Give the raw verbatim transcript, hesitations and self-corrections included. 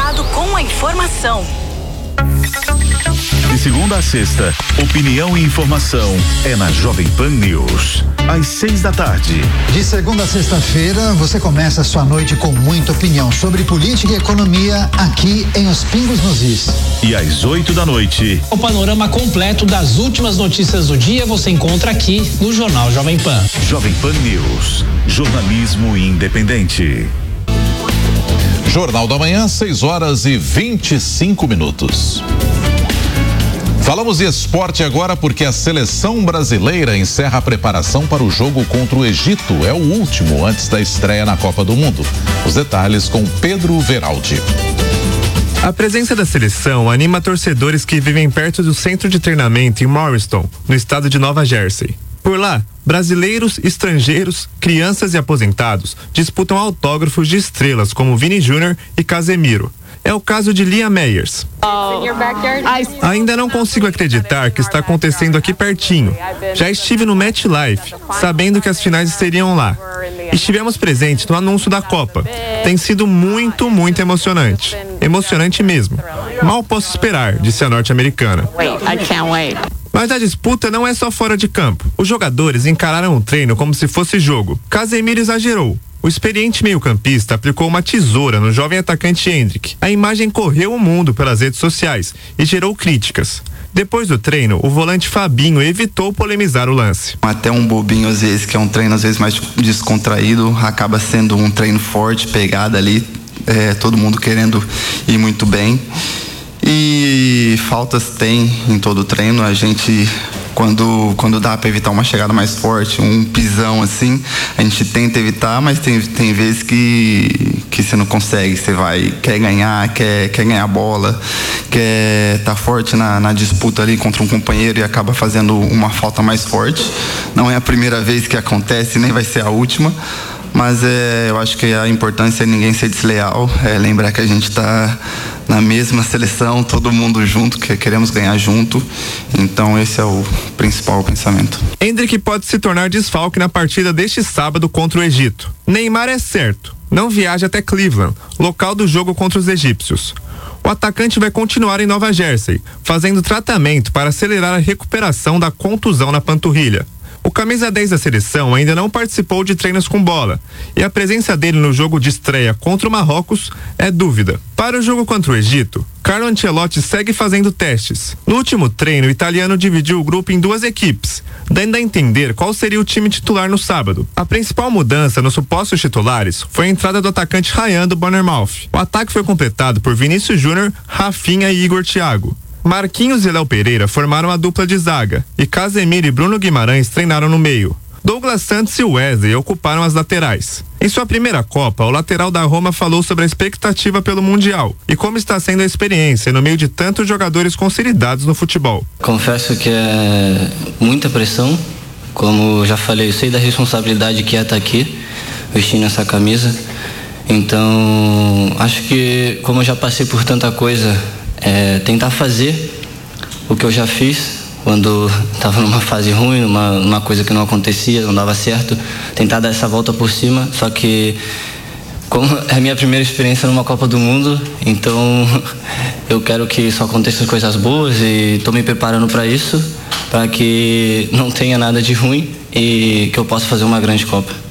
Conectado com a informação. De segunda a sexta, opinião e informação é na Jovem Pan News, às seis da tarde. De segunda a sexta-feira, você começa a sua noite com muita opinião sobre política e economia aqui em Os Pingos nos Is. E às oito da noite, o panorama completo das últimas notícias do dia você encontra aqui no Jornal Jovem Pan. Jovem Pan News, jornalismo independente. Jornal da Manhã, seis horas e vinte e cinco minutos. Falamos de esporte agora porque a seleção brasileira encerra a preparação para o jogo contra o Egito. É o último antes da estreia na Copa do Mundo. Os detalhes com Pedro Veraldi. A presença da seleção anima torcedores que vivem perto do centro de treinamento em Morriston, no estado de Nova Jersey. Por lá, brasileiros, estrangeiros, crianças e aposentados disputam autógrafos de estrelas como Vini Júnior e Casemiro. É o caso de Lia Meyers. Ainda não consigo acreditar que está acontecendo aqui pertinho. Já estive no MetLife, sabendo que as finais estariam lá. Estivemos presentes no anúncio da Copa. Tem sido muito, muito emocionante. Emocionante mesmo. Mal posso esperar, disse a norte-americana. Mas a disputa não é só fora de campo. Os jogadores encararam o treino como se fosse jogo. Casemiro exagerou. O experiente meio-campista aplicou uma tesoura no jovem atacante Endrick. A imagem correu o mundo pelas redes sociais e gerou críticas. Depois do treino, o volante Fabinho evitou polemizar o lance. Até um bobinho, às vezes, que é um treino às vezes mais descontraído, acaba sendo um treino forte, pegada ali, é, todo mundo querendo ir muito bem. E faltas tem em todo o treino. A gente, quando, quando dá para evitar uma chegada mais forte, um pisão assim, a gente tenta evitar, mas tem, tem vezes que, que você não consegue. Você vai, quer ganhar, quer, quer ganhar a bola, quer estar tá forte na, na disputa ali contra um companheiro e acaba fazendo uma falta mais forte. Não é a primeira vez que acontece, nem vai ser a última. Mas é, eu acho que a importância é ninguém ser desleal, é lembrar que a gente está na mesma seleção, todo mundo junto, que queremos ganhar junto. Então esse é o principal pensamento. Endrick pode se tornar desfalque na partida deste sábado contra o Egito. Neymar é certo, não viaja até Cleveland, local do jogo contra os egípcios. O atacante vai continuar em Nova Jersey, fazendo tratamento para acelerar a recuperação da contusão na panturrilha. O camisa dez da seleção ainda não participou de treinos com bola e a presença dele no jogo de estreia contra o Marrocos é dúvida. Para o jogo contra o Egito, Carlo Ancelotti segue fazendo testes. No último treino, o italiano dividiu o grupo em duas equipes, dando a entender qual seria o time titular no sábado. A principal mudança nos supostos titulares foi a entrada do atacante Ryan do Bournemouth. O ataque foi completado por Vinícius Júnior, Rafinha e Igor Thiago. Marquinhos e Léo Pereira formaram a dupla de zaga e Casemiro e Bruno Guimarães treinaram no meio. Douglas Santos e Wesley ocuparam as laterais. Em sua primeira Copa, o lateral da Roma falou sobre a expectativa pelo Mundial e como está sendo a experiência no meio de tantos jogadores consolidados no futebol. Confesso que é muita pressão, como já falei, eu sei da responsabilidade que é estar aqui, vestindo essa camisa. Então, acho que como eu já passei por tanta coisa, É, tentar fazer o que eu já fiz quando estava numa fase ruim, numa, numa coisa que não acontecia, não dava certo, tentar dar essa volta por cima, só que como é a minha primeira experiência numa Copa do Mundo, então eu quero que só aconteçam coisas boas e estou me preparando para isso, para que não tenha nada de ruim e que eu possa fazer uma grande Copa.